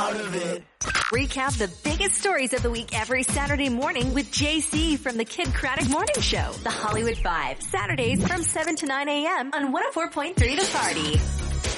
out of it. Recap the biggest stories of the week every Saturday morning with JC from the Kid Craddock Morning Show. The Hollywood Five, Saturdays from 7 to 9 a.m. on 104.3 The Party.